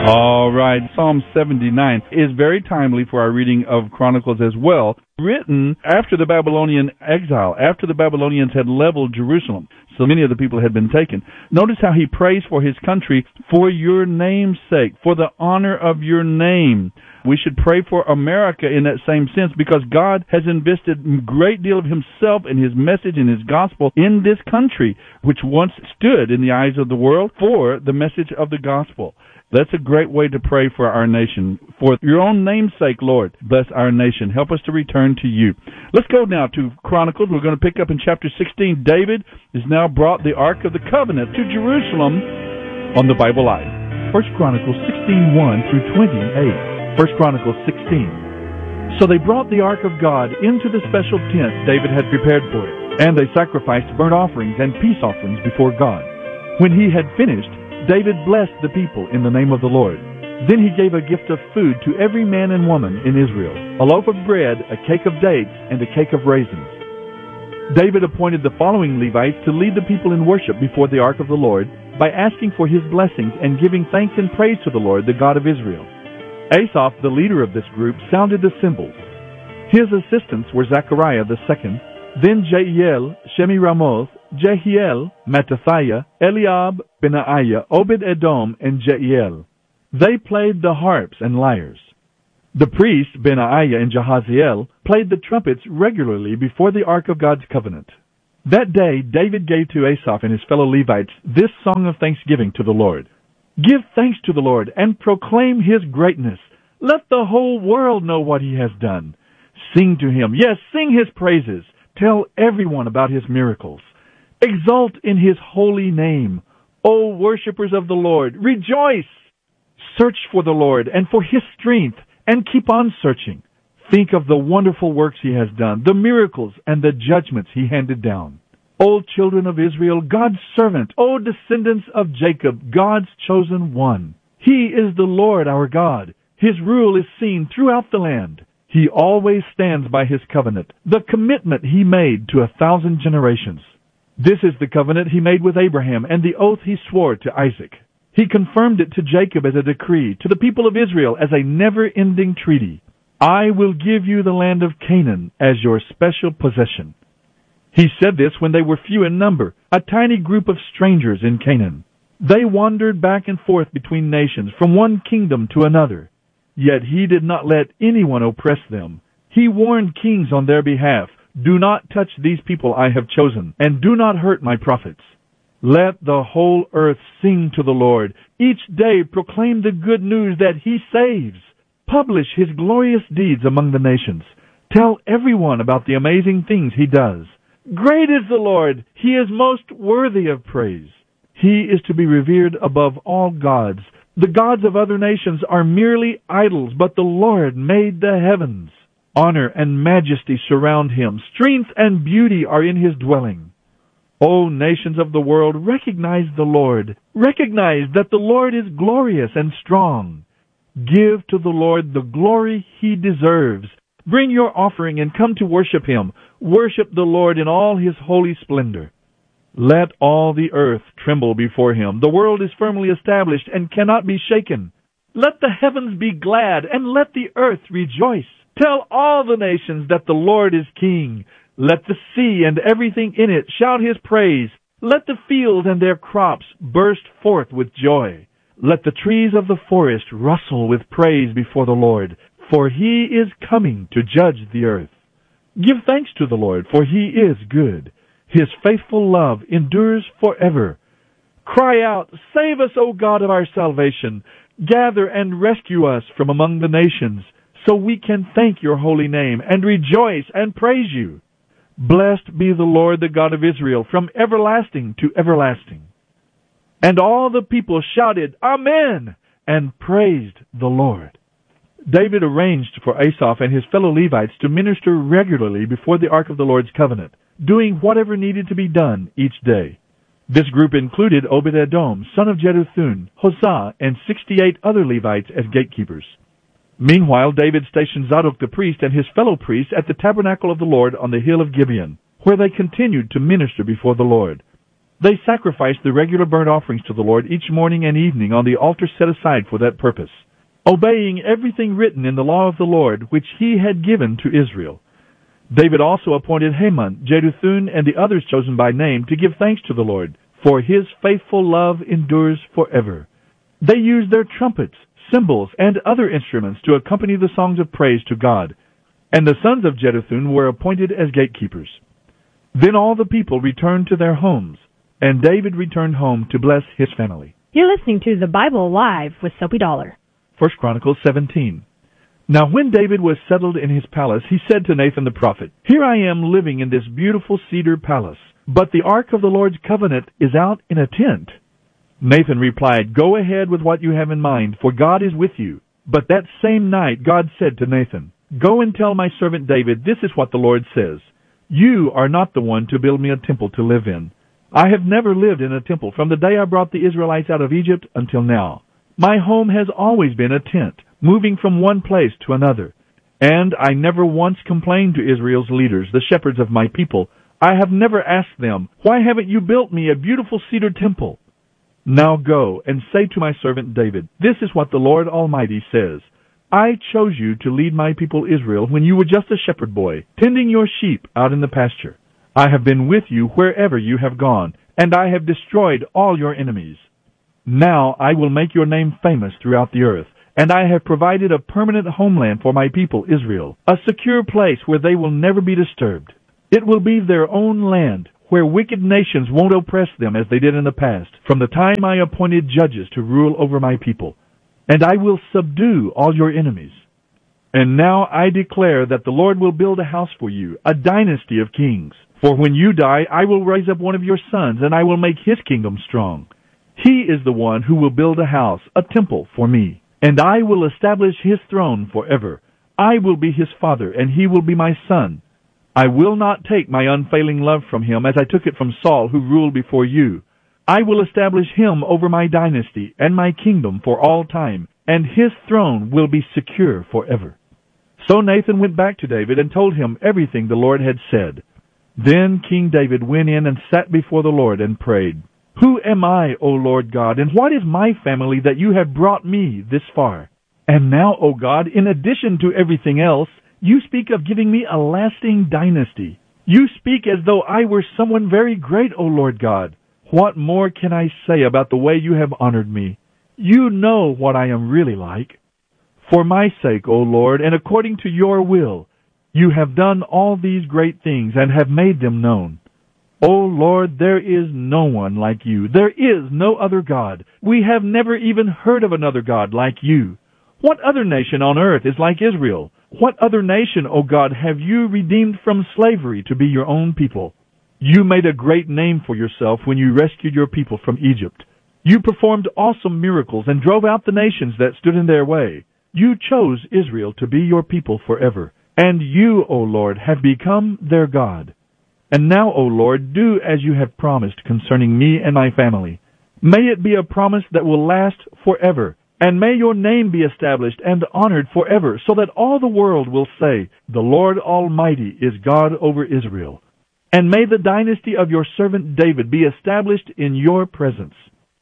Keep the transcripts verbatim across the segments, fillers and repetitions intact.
All right, Psalm seventy-nine is very timely for our reading of Chronicles as well, written after the Babylonian exile, after the Babylonians had leveled Jerusalem. So many of the people had been taken. Notice how he prays for his country, for your name's sake, for the honor of your name. We should pray for America in that same sense, because God has invested a great deal of himself and his message and his gospel in this country, which once stood in the eyes of the world for the message of the gospel. That's a great way to pray for our nation. For your own name's sake, Lord, bless our nation. Help us to return to you. Let's go now to Chronicles. We're going to pick up in chapter sixteen. David has now brought the Ark of the Covenant to Jerusalem on the Bible Live. First Chronicles sixteen, one through twenty-eight. First Chronicles sixteen. So they brought the Ark of God into the special tent David had prepared for it, and they sacrificed burnt offerings and peace offerings before God. When he had finished, David blessed the people in the name of the Lord. Then he gave a gift of food to every man and woman in Israel, a loaf of bread, a cake of dates, and a cake of raisins. David appointed the following Levites to lead the people in worship before the ark of the Lord by asking for his blessings and giving thanks and praise to the Lord, the God of Israel. Asaph, the leader of this group, sounded the cymbals. His assistants were Zechariah the second, then Jeiel, Shemiramoth, Jehiel, Mattathiah, Eliab, Benaiah, Obed-Edom, and Jeiel. They played the harps and lyres. The priests, Benaiah and Jahaziel, played the trumpets regularly before the Ark of God's covenant. That day David gave to Asaph and his fellow Levites this song of thanksgiving to the Lord. Give thanks to the Lord and proclaim his greatness. Let the whole world know what he has done. Sing to him, yes, sing his praises. Tell everyone about his miracles. Exult in his holy name. O worshippers of the Lord, rejoice! Search for the Lord and for his strength, and keep on searching. Think of the wonderful works he has done, the miracles and the judgments he handed down. O children of Israel, God's servant, O descendants of Jacob, God's chosen one. He is the Lord our God. His rule is seen throughout the land. He always stands by his covenant, the commitment he made to a thousand generations. This is the covenant he made with Abraham and the oath he swore to Isaac. He confirmed it to Jacob as a decree, to the people of Israel as a never-ending treaty. I will give you the land of Canaan as your special possession. He said this when they were few in number, a tiny group of strangers in Canaan. They wandered back and forth between nations, from one kingdom to another. Yet he did not let anyone oppress them. He warned kings on their behalf, do not touch these people I have chosen, and do not hurt my prophets. Let the whole earth sing to the Lord. Each day proclaim the good news that he saves. Publish his glorious deeds among the nations. Tell everyone about the amazing things he does. Great is the Lord. He is most worthy of praise. He is to be revered above all gods. The gods of other nations are merely idols, but the Lord made the heavens. Honor and majesty surround him. Strength and beauty are in his dwelling. O nations of the world, recognize the Lord. Recognize that the Lord is glorious and strong. Give to the Lord the glory he deserves. Bring your offering and come to worship him. Worship the Lord in all his holy splendor. Let all the earth tremble before him. The world is firmly established and cannot be shaken. Let the heavens be glad and let the earth rejoice. Tell all the nations that the Lord is king. Let the sea and everything in it shout his praise. Let the fields and their crops burst forth with joy. Let the trees of the forest rustle with praise before the Lord, for he is coming to judge the earth. Give thanks to the Lord, for he is good. His faithful love endures forever. Cry out, save us, O God of our salvation. Gather and rescue us from among the nations, so we can thank your holy name and rejoice and praise you. Blessed be the Lord, the God of Israel, from everlasting to everlasting. And all the people shouted, Amen, and praised the Lord. David arranged for Asaph and his fellow Levites to minister regularly before the Ark of the Lord's covenant, doing whatever needed to be done each day. This group included Obed-Edom, son of Jeduthun, Hosah, and sixty-eight other Levites as gatekeepers. Meanwhile, David stationed Zadok the priest and his fellow priests at the tabernacle of the Lord on the hill of Gibeon, where they continued to minister before the Lord. They sacrificed the regular burnt offerings to the Lord each morning and evening on the altar set aside for that purpose, obeying everything written in the law of the Lord, which he had given to Israel. David also appointed Heman, Jeduthun, and the others chosen by name to give thanks to the Lord, for his faithful love endures forever. They used their trumpets, cymbals, and other instruments to accompany the songs of praise to God, and the sons of Jeduthun were appointed as gatekeepers. Then all the people returned to their homes, and David returned home to bless his family. You're listening to the Bible Live with Soapy Dollar. First Chronicles seventeen. Now when David was settled in his palace, he said to Nathan the prophet, "Here I am living in this beautiful cedar palace, but the ark of the Lord's covenant is out in a tent." Nathan replied, "Go ahead with what you have in mind, for God is with you." But that same night God said to Nathan, "Go and tell my servant David, this is what the Lord says. You are not the one to build me a temple to live in. I have never lived in a temple from the day I brought the Israelites out of Egypt until now. My home has always been a tent, moving from one place to another. And I never once complained to Israel's leaders, the shepherds of my people. I have never asked them, 'Why haven't you built me a beautiful cedar temple?' Now go and say to my servant David, 'This is what the Lord Almighty says. I chose you to lead my people Israel when you were just a shepherd boy, tending your sheep out in the pasture. I have been with you wherever you have gone, and I have destroyed all your enemies. Now I will make your name famous throughout the earth, and I have provided a permanent homeland for my people Israel, a secure place where they will never be disturbed. It will be their own land, where wicked nations won't oppress them as they did in the past, from the time I appointed judges to rule over my people. And I will subdue all your enemies. And now I declare that the Lord will build a house for you, a dynasty of kings. For when you die, I will raise up one of your sons, and I will make his kingdom strong. He is the one who will build a house, a temple for me, and I will establish his throne forever. I will be his father, and he will be my son. I will not take my unfailing love from him as I took it from Saul, who ruled before you. I will establish him over my dynasty and my kingdom for all time, and his throne will be secure forever." So Nathan went back to David and told him everything the Lord had said. Then King David went in and sat before the Lord and prayed, "Who am I, O Lord God, and what is my family that you have brought me this far? And now, O God, in addition to everything else, you speak of giving me a lasting dynasty. You speak as though I were someone very great, O Lord God. What more can I say about the way you have honored me? You know what I am really like. For my sake, O Lord, and according to your will, you have done all these great things and have made them known. O Lord, there is no one like you. There is no other God. We have never even heard of another God like you. What other nation on earth is like Israel? What other nation, O God, have you redeemed from slavery to be your own people? You made a great name for yourself when you rescued your people from Egypt. You performed awesome miracles and drove out the nations that stood in their way. You chose Israel to be your people forever, and you, O Lord, have become their God. And now, O Lord, do as you have promised concerning me and my family. May it be a promise that will last forever, and may your name be established and honored forever, so that all the world will say, 'The Lord Almighty is God over Israel.' And may the dynasty of your servant David be established in your presence.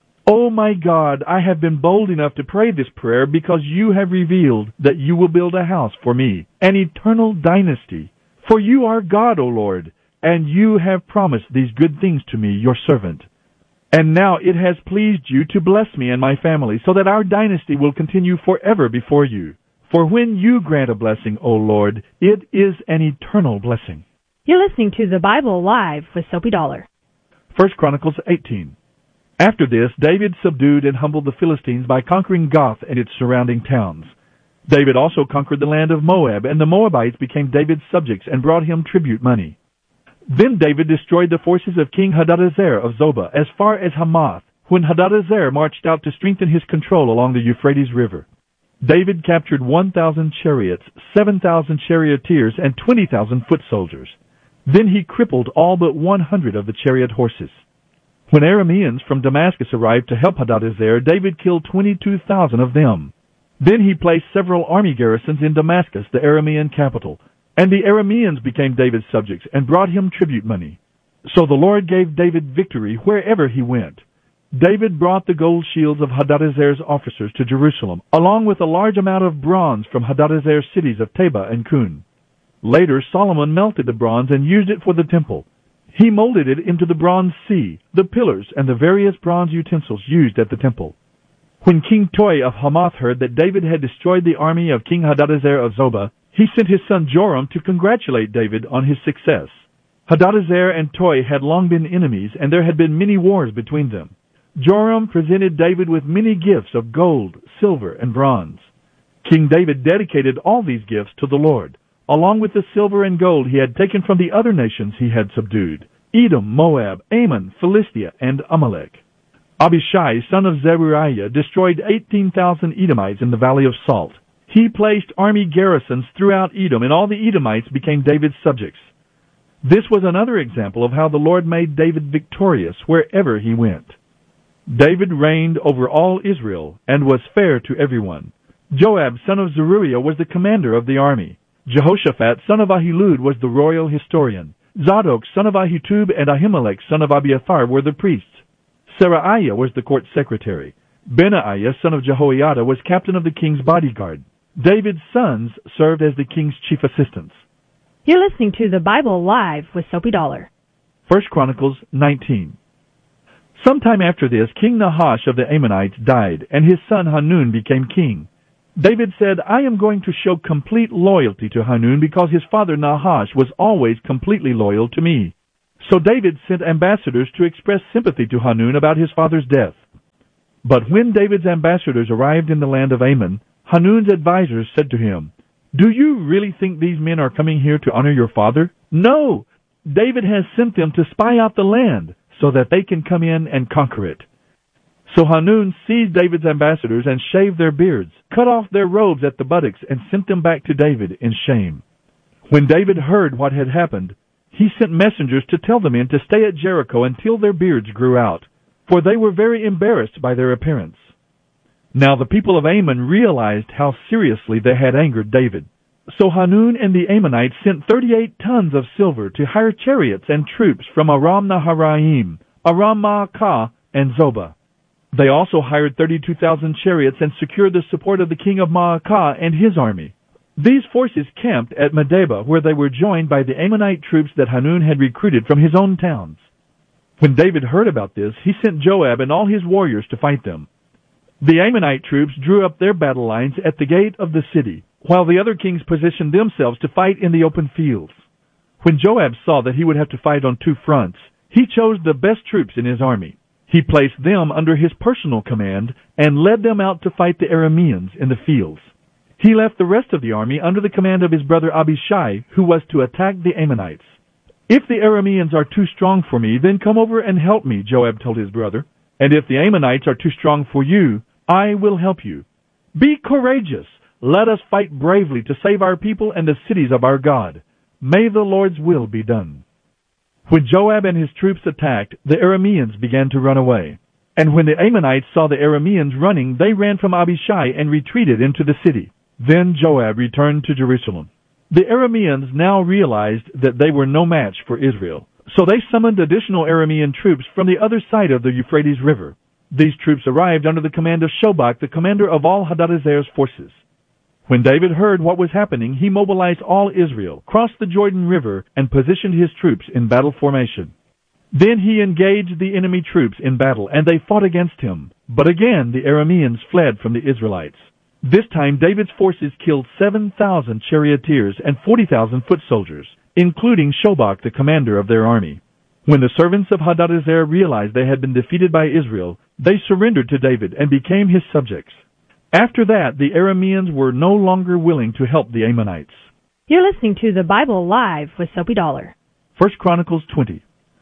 Oh my God, I have been bold enough to pray this prayer because you have revealed that you will build a house for me, an eternal dynasty. For you are God, O Lord, and you have promised these good things to me, your servant. And now it has pleased you to bless me and my family, so that our dynasty will continue forever before you. For when you grant a blessing, O Lord, it is an eternal blessing." You're listening to the Bible Live with Soapy Dollar. First Chronicles eighteen. After this, David subdued and humbled the Philistines by conquering Gath and its surrounding towns. David also conquered the land of Moab, and the Moabites became David's subjects and brought him tribute money. Then David destroyed the forces of King Hadadezer of Zobah as far as Hamath, when Hadadezer marched out to strengthen his control along the Euphrates River. David captured one thousand chariots, seven thousand charioteers, and twenty thousand foot soldiers. Then he crippled all but one hundred of the chariot horses. When Arameans from Damascus arrived to help Hadadezer, David killed twenty-two thousand of them. Then he placed several army garrisons in Damascus, the Aramean capital, and the Arameans became David's subjects and brought him tribute money. So the Lord gave David victory wherever he went. David brought the gold shields of Hadadezer's officers to Jerusalem, along with a large amount of bronze from Hadadezer's cities of Teba and Kun. Later, Solomon melted the bronze and used it for the temple. He molded it into the bronze sea, the pillars, and the various bronze utensils used at the temple. When King Toi of Hamath heard that David had destroyed the army of King Hadadezer of Zobah, he sent his son Joram to congratulate David on his success. Hadadezer and Toi had long been enemies, and there had been many wars between them. Joram presented David with many gifts of gold, silver, and bronze. King David dedicated all these gifts to the Lord, along with the silver and gold he had taken from the other nations he had subdued: Edom, Moab, Ammon, Philistia, and Amalek. Abishai, son of Zeruiah, destroyed eighteen thousand Edomites in the Valley of Salt. He placed army garrisons throughout Edom, and all the Edomites became David's subjects. This was another example of how the Lord made David victorious wherever he went. David reigned over all Israel and was fair to everyone. Joab, son of Zeruiah, was the commander of the army. Jehoshaphat, son of Ahilud, was the royal historian. Zadok, son of Ahitub, and Ahimelech, son of Abiathar, were the priests. Seraiah was the court secretary. Benaiah, son of Jehoiada, was captain of the king's bodyguard. David's sons served as the king's chief assistants. You're listening to the Bible Live with Soapy Dollar. First Chronicles nineteen. Sometime after this, King Nahash of the Ammonites died, and his son Hanun became king. David said, "I am going to show complete loyalty to Hanun because his father Nahash was always completely loyal to me." So David sent ambassadors to express sympathy to Hanun about his father's death. But when David's ambassadors arrived in the land of Ammon, Hanun's advisors said to him, "Do you really think these men are coming here to honor your father? No! David has sent them to spy out the land so that they can come in and conquer it." So Hanun seized David's ambassadors and shaved their beards, cut off their robes at the buttocks, and sent them back to David in shame. When David heard what had happened, he sent messengers to tell the men to stay at Jericho until their beards grew out, for they were very embarrassed by their appearance. Now the people of Ammon realized how seriously they had angered David. So Hanun and the Ammonites sent thirty-eight tons of silver to hire chariots and troops from Aram Naharaim, Aram Maacah, and Zobah. They also hired thirty-two thousand chariots and secured the support of the king of Maacah and his army. These forces camped at Medeba, where they were joined by the Ammonite troops that Hanun had recruited from his own towns. When David heard about this, he sent Joab and all his warriors to fight them. The Ammonite troops drew up their battle lines at the gate of the city, while the other kings positioned themselves to fight in the open fields. When Joab saw that he would have to fight on two fronts, he chose the best troops in his army. He placed them under his personal command and led them out to fight the Arameans in the fields. He left the rest of the army under the command of his brother Abishai, who was to attack the Ammonites. "If the Arameans are too strong for me, then come over and help me," Joab told his brother. "And if the Ammonites are too strong for you, I will help you. Be courageous. Let us fight bravely to save our people and the cities of our God. May the Lord's will be done." When Joab and his troops attacked, the Arameans began to run away. And when the Ammonites saw the Arameans running, they ran from Abishai and retreated into the city. Then Joab returned to Jerusalem. The Arameans now realized that they were no match for Israel, so they summoned additional Aramean troops from the other side of the Euphrates River. These troops arrived under the command of Shobach, the commander of all Hadadezer's forces. When David heard what was happening, he mobilized all Israel, crossed the Jordan River, and positioned his troops in battle formation. Then he engaged the enemy troops in battle, and they fought against him. But again the Arameans fled from the Israelites. This time David's forces killed seven thousand charioteers and forty thousand foot soldiers, including Shobach, the commander of their army. When the servants of Hadadezer realized they had been defeated by Israel, they surrendered to David and became his subjects. After that, the Arameans were no longer willing to help the Ammonites. You're listening to the Bible Live with Soapy Dollar. First Chronicles twenty.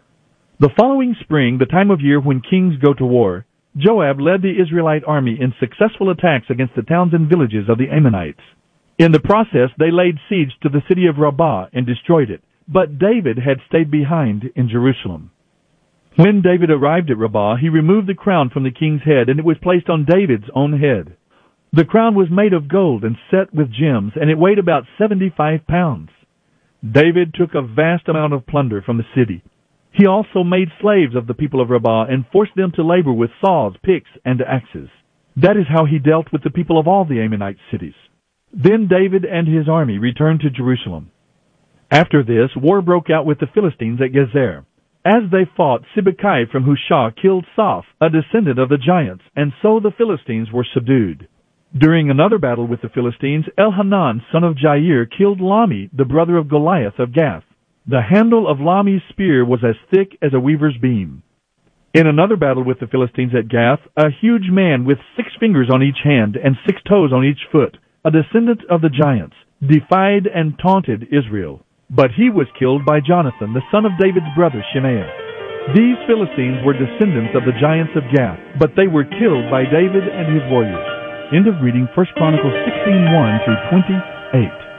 The following spring, the time of year when kings go to war, Joab led the Israelite army in successful attacks against the towns and villages of the Ammonites. In the process, they laid siege to the city of Rabbah and destroyed it, but David had stayed behind in Jerusalem. When David arrived at Rabbah, he removed the crown from the king's head, and it was placed on David's own head. The crown was made of gold and set with gems, and it weighed about seventy-five pounds. David took a vast amount of plunder from the city. He also made slaves of the people of Rabbah and forced them to labor with saws, picks, and axes. That is how he dealt with the people of all the Ammonite cities. Then David and his army returned to Jerusalem. After this, war broke out with the Philistines at Gezer. As they fought, Sibbecai from Hushah killed Soph, a descendant of the giants, and so the Philistines were subdued. During another battle with the Philistines, Elhanan, son of Jair, killed Lahmi, the brother of Goliath of Gath. The handle of Lahmi's spear was as thick as a weaver's beam. In another battle with the Philistines at Gath, a huge man with six fingers on each hand and six toes on each foot, a descendant of the giants, defied and taunted Israel. But he was killed by Jonathan, the son of David's brother Shimea. These Philistines were descendants of the giants of Gath, but they were killed by David and his warriors. End of reading First Chronicles sixteen one through twenty-eight.